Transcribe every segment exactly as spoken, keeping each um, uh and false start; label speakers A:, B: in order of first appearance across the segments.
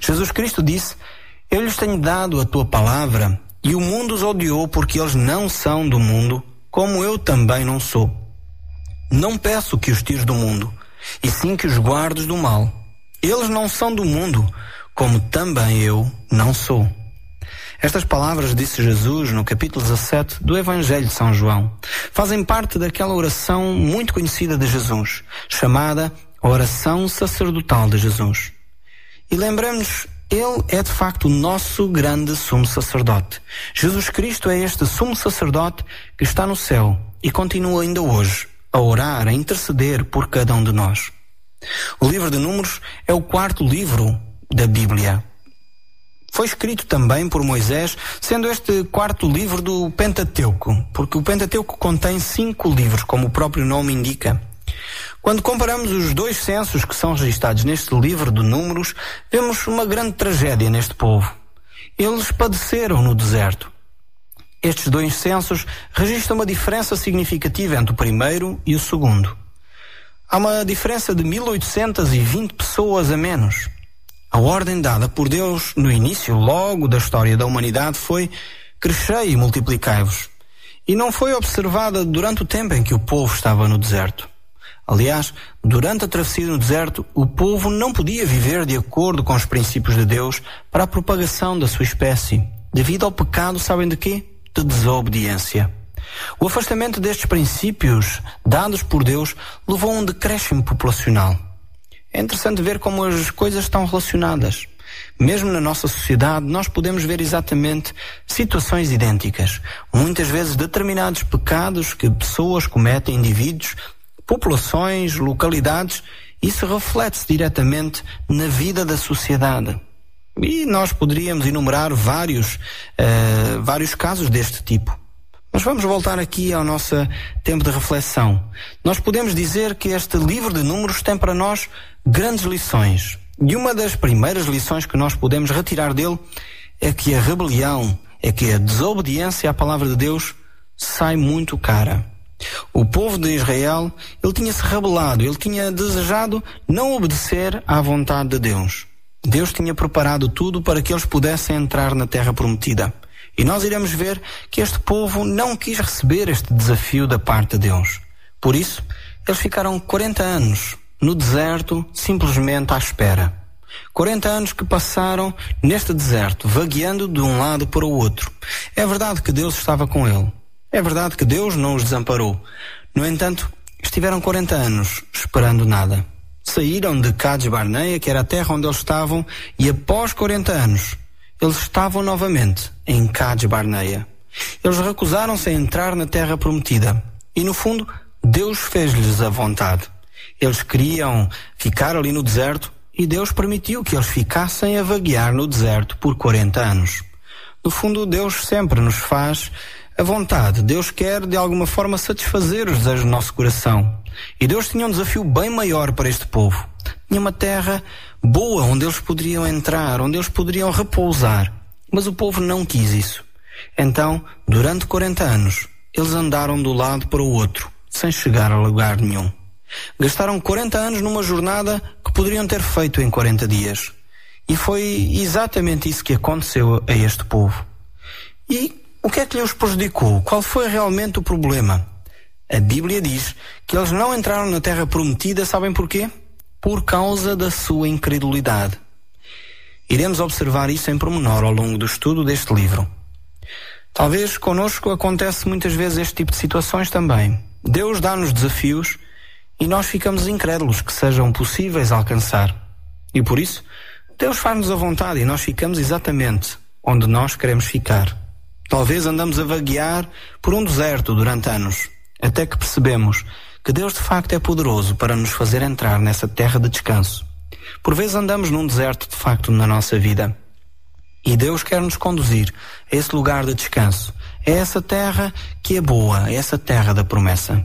A: Jesus Cristo disse: eu lhes tenho dado a tua palavra, e o mundo os odiou porque eles não são do mundo, como eu também não sou. Não peço que os tires do mundo, e sim que os guardes do mal. Eles não são do mundo, como também eu não sou. Estas palavras disse Jesus no capítulo dezassete do Evangelho de São João. Fazem parte daquela oração muito conhecida de Jesus, chamada Oração Sacerdotal de Jesus. E lembramos, Ele é de facto o nosso grande sumo sacerdote. Jesus Cristo é este sumo sacerdote que está no céu e continua ainda hoje a orar, a interceder por cada um de nós. O livro de Números é o quarto livro da Bíblia. Foi escrito também por Moisés, sendo este quarto livro do Pentateuco, porque o Pentateuco contém cinco livros, como o próprio nome indica. Quando comparamos os dois censos que são registados neste livro de Números, vemos uma grande tragédia neste povo. Eles padeceram no deserto. Estes dois censos registram uma diferença significativa entre o primeiro e o segundo. Há uma diferença de mil oitocentas e vinte pessoas a menos. A ordem dada por Deus no início, logo da história da humanidade, foi: crescei e multiplicai-vos. E não foi observada durante o tempo em que o povo estava no deserto. Aliás, durante a travessia no deserto, o povo não podia viver de acordo com os princípios de Deus para a propagação da sua espécie, devido ao pecado, sabem de quê? De desobediência. O afastamento destes princípios dados por Deus levou a um decréscimo populacional. É interessante ver como as coisas estão relacionadas. Mesmo na nossa sociedade, nós podemos ver exatamente situações idênticas. Muitas vezes determinados pecados que pessoas cometem, indivíduos, populações, localidades, isso reflete-se diretamente na vida da sociedade. E nós poderíamos enumerar vários, uh, vários casos deste tipo. Mas vamos voltar aqui ao nosso tempo de reflexão. Nós podemos dizer que este livro de Números tem para nós grandes lições. E uma das primeiras lições que nós podemos retirar dele é que a rebelião, é que a desobediência à palavra de Deus sai muito cara. O povo de Israel, ele tinha se rebelado, ele tinha desejado não obedecer à vontade de Deus. Deus tinha preparado tudo para que eles pudessem entrar na terra prometida. E nós iremos ver que este povo não quis receber este desafio da parte de Deus. Por isso, eles ficaram quarenta anos no deserto, simplesmente à espera. quarenta anos que passaram neste deserto, vagueando de um lado para o outro. É verdade que Deus estava com ele. É verdade que Deus não os desamparou. No entanto, estiveram quarenta anos esperando nada. Saíram de Cades Barneia, que era a terra onde eles estavam, e após quarenta anos, eles estavam novamente em Cades Barneia. Eles recusaram-se a entrar na terra prometida. E no fundo, Deus fez-lhes a vontade. Eles queriam ficar ali no deserto e Deus permitiu que eles ficassem a vaguear no deserto por quarenta anos. No fundo, Deus sempre nos faz a vontade. Deus quer de alguma forma satisfazer os desejos do nosso coração. E Deus tinha um desafio bem maior para este povo. Tinha uma terra boa onde eles poderiam entrar, onde eles poderiam repousar. Mas o povo não quis isso. Então, durante quarenta anos, eles andaram do lado para o outro, sem chegar a lugar nenhum. Gastaram quarenta anos numa jornada que poderiam ter feito em quarenta dias. E foi exatamente isso que aconteceu a este povo. E o que é que lhes prejudicou? Qual foi realmente o problema? A Bíblia diz que eles não entraram na terra prometida, sabem porquê? Por causa da sua incredulidade. Iremos observar isso em pormenor ao longo do estudo deste livro. Talvez conosco acontece muitas vezes este tipo de situações também. Deus dá-nos desafios e nós ficamos incrédulos que sejam possíveis alcançar. E por isso, Deus faz-nos a vontade e nós ficamos exatamente onde nós queremos ficar. Talvez andamos a vaguear por um deserto durante anos, até que percebemos que Deus de facto é poderoso para nos fazer entrar nessa terra de descanso. Por vezes andamos num deserto de facto na nossa vida. E Deus quer nos conduzir a esse lugar de descanso, a essa terra que é boa, a essa terra da promessa.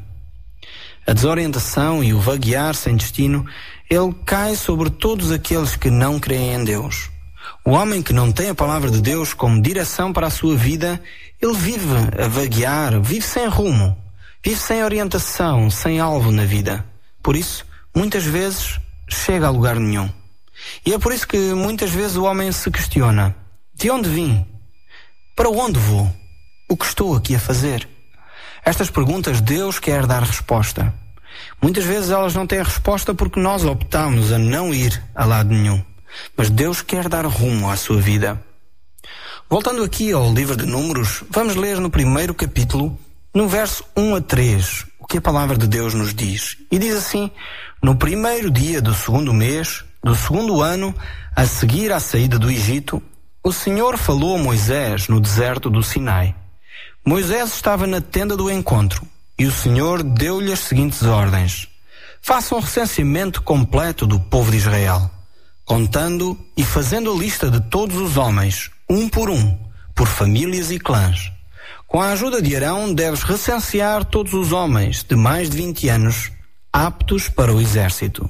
A: A desorientação e o vaguear sem destino, ele cai sobre todos aqueles que não creem em Deus. O homem que não tem a palavra de Deus como direção para a sua vida, ele vive a vaguear, vive sem rumo, vive sem orientação, sem alvo na vida. Por isso, muitas vezes, chega a lugar nenhum. E é por isso que muitas vezes o homem se questiona: de onde vim? Para onde vou? O que estou aqui a fazer? Estas perguntas Deus quer dar resposta. Muitas vezes elas não têm resposta porque nós optamos a não ir a lado nenhum. Mas Deus quer dar rumo à sua vida. Voltando aqui ao livro de Números, vamos ler no primeiro capítulo, no verso um a três, o que a palavra de Deus nos diz. E diz assim: no primeiro dia do segundo mês, do segundo ano, a seguir à saída do Egito, o Senhor falou a Moisés no deserto do Sinai. Moisés estava na tenda do encontro e o Senhor deu-lhe as seguintes ordens: faça um recenseamento completo do povo de Israel, contando e fazendo a lista de todos os homens, um por um, por famílias e clãs. Com a ajuda de Arão, deves recensear todos os homens de mais de vinte anos, aptos para o exército.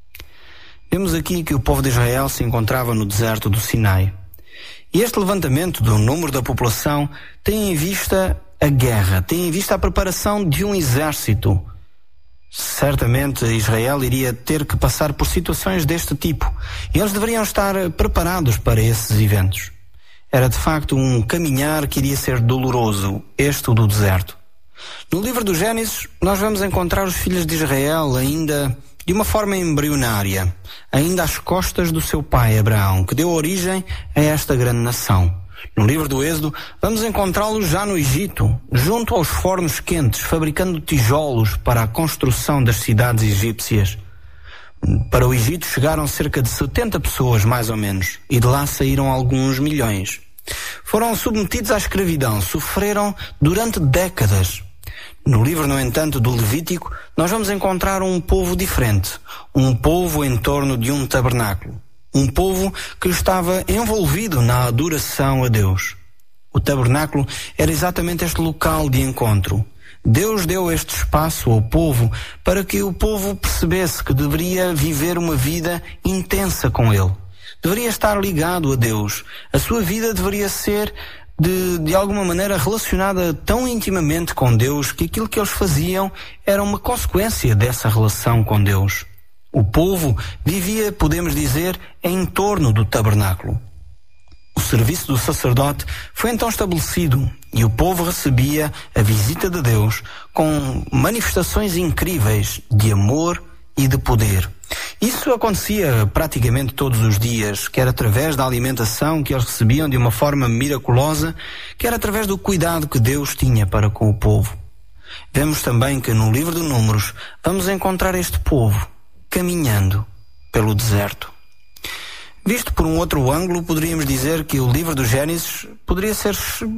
A: Vemos aqui que o povo de Israel se encontrava no deserto do Sinai. E este levantamento do número da população tem em vista a guerra, tem em vista a preparação de um exército. Certamente Israel iria ter que passar por situações deste tipo, e eles deveriam estar preparados para esses eventos. Era de facto um caminhar que iria ser doloroso, este do deserto. No livro do Gênesis, nós vamos encontrar os filhos de Israel ainda de uma forma embrionária, ainda às costas do seu pai Abraão, que deu origem a esta grande nação. No livro do Êxodo, vamos encontrá-los já no Egito, junto aos fornos quentes, fabricando tijolos para a construção das cidades egípcias. Para o Egito chegaram cerca de setenta pessoas, mais ou menos, e de lá saíram alguns milhões. Foram submetidos à escravidão, sofreram durante décadas. No livro, no entanto, do Levítico, nós vamos encontrar um povo diferente, um povo em torno de um tabernáculo, um povo que estava envolvido na adoração a Deus. O tabernáculo era exatamente este local de encontro. Deus deu este espaço ao povo para que o povo percebesse que deveria viver uma vida intensa com Ele. Deveria estar ligado a Deus. A sua vida deveria ser de, de alguma maneira relacionada tão intimamente com Deus que aquilo que eles faziam era uma consequência dessa relação com Deus. O povo vivia, podemos dizer, em torno do tabernáculo. O serviço do sacerdote foi então estabelecido e o povo recebia a visita de Deus com manifestações incríveis de amor e de poder. Isso acontecia praticamente todos os dias, quer através da alimentação que eles recebiam de uma forma miraculosa, quer através do cuidado que Deus tinha para com o povo. Vemos também que no livro de Números vamos encontrar este povo caminhando pelo deserto. Visto por um outro ângulo, poderíamos dizer que o livro do Gênesis poderia ser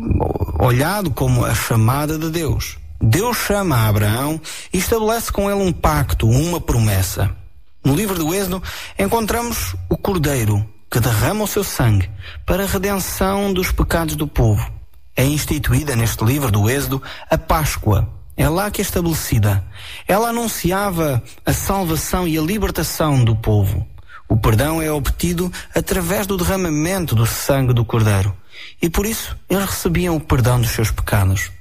A: olhado como a chamada de Deus. Deus chama a Abraão e estabelece com ele um pacto, uma promessa. No livro do Êxodo encontramos o Cordeiro que derrama o seu sangue para a redenção dos pecados do povo. É instituída neste livro do Êxodo a Páscoa. É lá que é estabelecida. Ela anunciava a salvação e a libertação do povo. O perdão é obtido através do derramamento do sangue do Cordeiro. E por isso eles recebiam o perdão dos seus pecados.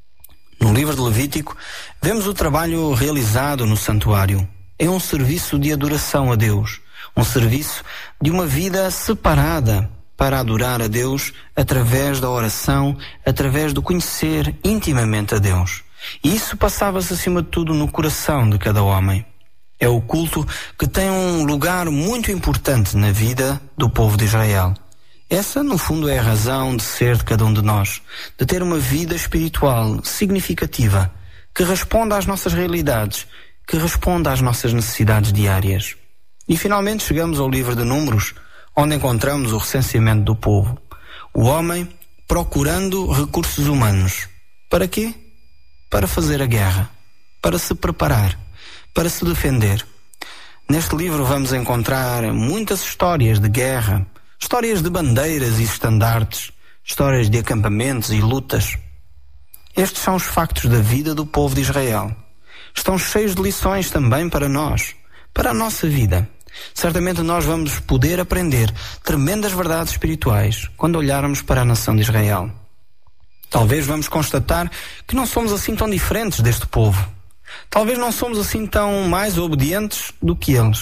A: No livro de Levítico, vemos o trabalho realizado no santuário. É um serviço de adoração a Deus. Um serviço de uma vida separada para adorar a Deus através da oração, através do conhecer intimamente a Deus. E isso passava-se acima de tudo no coração de cada homem. É o culto que tem um lugar muito importante na vida do povo de Israel. Essa, no fundo, é a razão de ser de cada um de nós, de ter uma vida espiritual significativa, que responda às nossas realidades, que responda às nossas necessidades diárias. E finalmente chegamos ao livro de Números, onde encontramos o recenseamento do povo. O homem procurando recursos humanos. Para quê? Para fazer a guerra, para se preparar, para se defender. Neste livro vamos encontrar muitas histórias de guerra, histórias de bandeiras e estandartes, histórias de acampamentos e lutas. Estes são os factos da vida do povo de Israel. Estão cheios de lições também para nós, para a nossa vida. Certamente nós vamos poder aprender tremendas verdades espirituais quando olharmos para a nação de Israel. Talvez vamos constatar que não somos assim tão diferentes deste povo. Talvez não somos assim tão mais obedientes do que eles.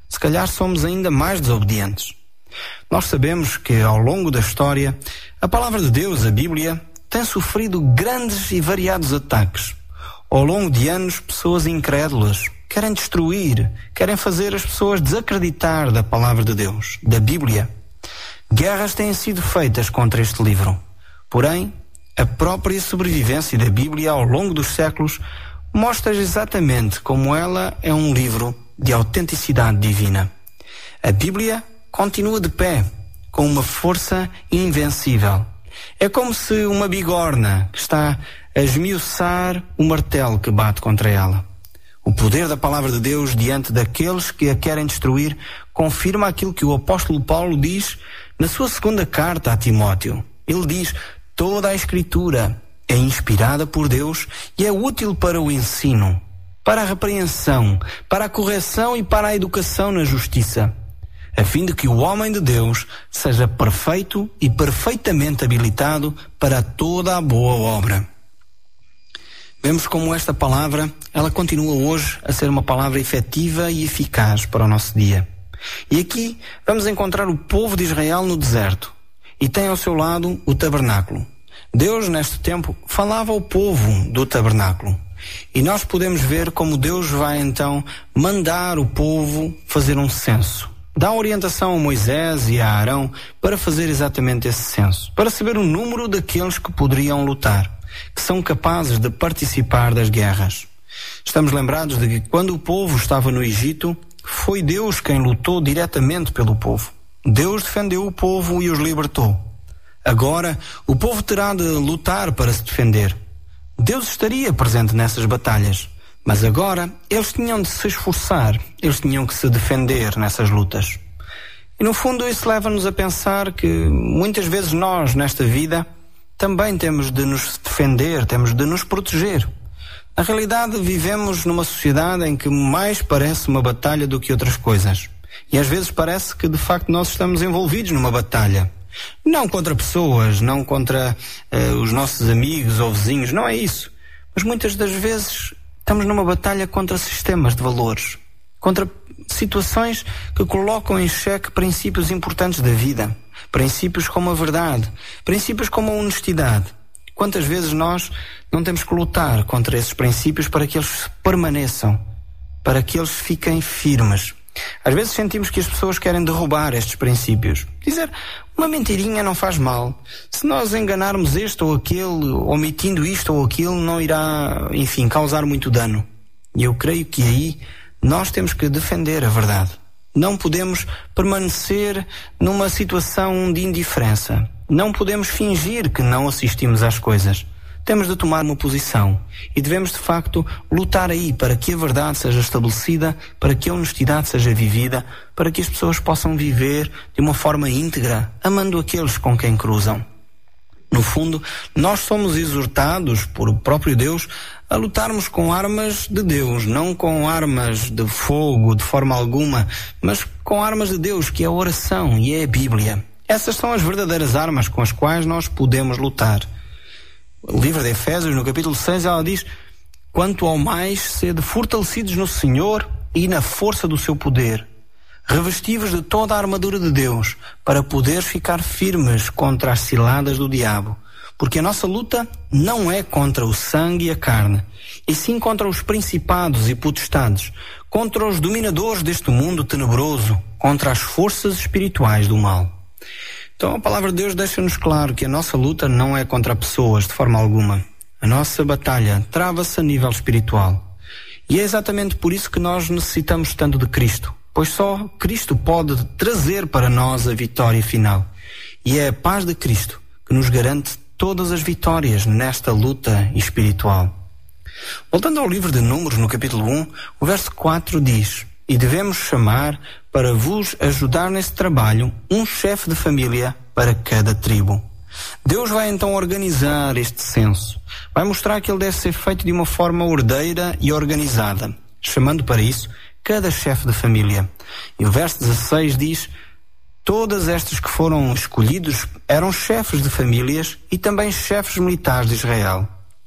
A: se calhar somos ainda mais desobedientes. Nós sabemos que ao longo da história, a palavra de Deus, a Bíblia, tem sofrido grandes e variados ataques. Ao longo de anos, pessoas incrédulas querem destruir, querem fazer as pessoas desacreditar da palavra de Deus, da Bíblia. Guerras têm sido feitas contra este livro. Porém, a própria sobrevivência da Bíblia ao longo dos séculos mostra exatamente como ela é um livro de autenticidade divina. A Bíblia continua de pé, com uma força invencível. É como se uma bigorna que está a esmiuçar o martelo que bate contra ela. O poder da palavra de Deus diante daqueles que a querem destruir confirma aquilo que o apóstolo Paulo diz na sua segunda carta a Timóteo. Ele diz: toda a Escritura é inspirada por Deus e é útil para o ensino, para a repreensão, para a correção e para a educação na justiça, a fim de que o homem de Deus seja perfeito e perfeitamente habilitado para toda a boa obra. Vemos como esta palavra, ela continua hoje a ser uma palavra efetiva e eficaz para o nosso dia. E aqui vamos encontrar o povo de Israel no deserto, e tem ao seu lado o tabernáculo. Deus, neste tempo, falava ao povo do tabernáculo. E nós podemos ver como Deus vai então mandar o povo fazer um censo. Dá orientação a Moisés e a Arão para fazer exatamente esse censo, para saber o número daqueles que poderiam lutar, que são capazes de participar das guerras. Estamos lembrados de que quando o povo estava no Egito, foi Deus quem lutou diretamente pelo povo. Deus defendeu o povo e os libertou. Agora, o povo terá de lutar para se defender. Deus estaria presente nessas batalhas, mas agora eles tinham de se esforçar, eles tinham que se defender nessas lutas. E no fundo isso leva-nos a pensar que muitas vezes nós, nesta vida, também temos de nos defender, temos de nos proteger. Na realidade, vivemos numa sociedade em que mais parece uma batalha do que outras coisas. E às vezes parece que de facto nós estamos envolvidos numa batalha. Não contra pessoas, não contra uh, os nossos amigos ou vizinhos, não é isso. Mas muitas das vezes estamos numa batalha contra sistemas de valores, contra situações que colocam em xeque princípios importantes da vida, princípios como a verdade, princípios como a honestidade. Quantas vezes nós não temos que lutar contra esses princípios para que eles permaneçam, para que eles fiquem firmes? Às vezes sentimos que as pessoas querem derrubar estes princípios. Dizer, uma mentirinha não faz mal. Se nós enganarmos este ou aquele, omitindo isto ou aquilo, não irá, enfim, causar muito dano. E eu creio que aí nós temos que defender a verdade. Não podemos permanecer numa situação de indiferença. Não podemos fingir que não assistimos às coisas. Temos de tomar uma posição e devemos de facto lutar aí para que a verdade seja estabelecida, para que a honestidade seja vivida, para que as pessoas possam viver de uma forma íntegra, amando aqueles com quem cruzam. No fundo, nós somos exortados por o próprio Deus a lutarmos com armas de Deus, não com armas de fogo de forma alguma, mas com armas de Deus, que é a oração e é a Bíblia. Essas são as verdadeiras armas com as quais nós podemos lutar. O livro de Efésios, no capítulo seis, ela diz: quanto ao mais, sede fortalecidos no Senhor e na força do seu poder, revestivos de toda a armadura de Deus, para poderes ficar firmes contra as ciladas do diabo. Porque a nossa luta não é contra o sangue e a carne, e sim contra os principados e potestades, contra os dominadores deste mundo tenebroso, contra as forças espirituais do mal. Então a palavra de Deus deixa-nos claro que a nossa luta não é contra pessoas de forma alguma. A nossa batalha trava-se a nível espiritual. E é exatamente por isso que nós necessitamos tanto de Cristo, pois só Cristo pode trazer para nós a vitória final. E é a paz de Cristo que nos garante todas as vitórias nesta luta espiritual. Voltando ao livro de Números, no capítulo um, o verso quatro diz: e devemos chamar para vos ajudar nesse trabalho um chefe de família para cada tribo. Deus vai então organizar este censo. Vai mostrar que ele deve ser feito de uma forma ordeira e organizada, chamando para isso cada chefe de família. E o verso dezesseis diz: todas estas que foram escolhidos eram chefes de famílias e também chefes militares de Israel.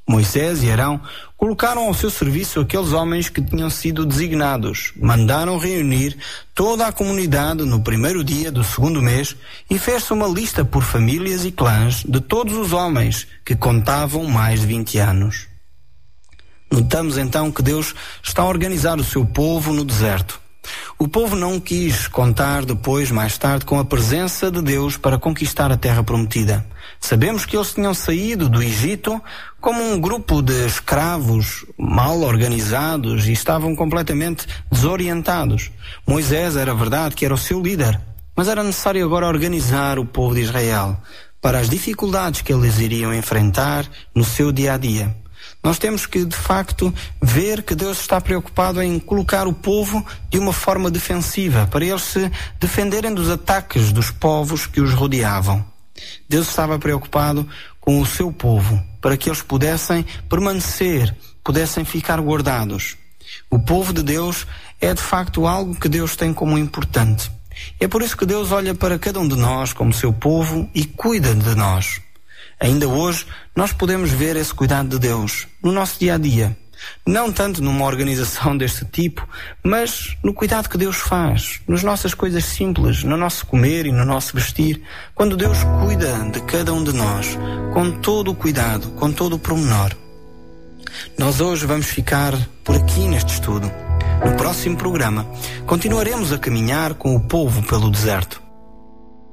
A: Moisés e Arão colocaram ao seu serviço aqueles homens que tinham sido designados, mandaram reunir toda a comunidade no primeiro dia do segundo mês e fez-se uma lista por famílias e clãs de todos os homens que contavam mais de vinte anos. Notamos então que Deus está a organizar o seu povo no deserto. O povo não quis contar depois, mais tarde, com a presença de Deus para conquistar a terra prometida. Sabemos que eles tinham saído do Egito como um grupo de escravos mal organizados e estavam completamente desorientados. Moisés, era verdade que era o seu líder, mas era necessário agora organizar o povo de Israel para as dificuldades que eles iriam enfrentar no seu dia a dia. Nós temos que, de facto, ver que Deus está preocupado em colocar o povo de uma forma defensiva, para eles se defenderem dos ataques dos povos que os rodeavam. Deus estava preocupado com o seu povo, para que eles pudessem permanecer, pudessem ficar guardados. O povo de Deus é, de facto, algo que Deus tem como importante. É por isso que Deus olha para cada um de nós como seu povo e cuida de nós. Ainda hoje, nós podemos ver esse cuidado de Deus no nosso dia a dia. Não tanto numa organização deste tipo, mas no cuidado que Deus faz, nas nossas coisas simples, no nosso comer e no nosso vestir. Quando Deus cuida de cada um de nós, com todo o cuidado, com todo o pormenor. Nós hoje vamos ficar por aqui neste estudo. No próximo programa, continuaremos a caminhar com o povo pelo deserto.